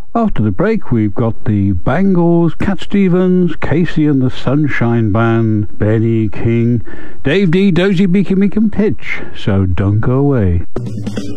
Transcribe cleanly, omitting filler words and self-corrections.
After the break, we've got the Bangles, Cat Stevens, Casey and the Sunshine Band, Benny King, Dave D, Dozy Beacon Meekum Pitch. So don't go away.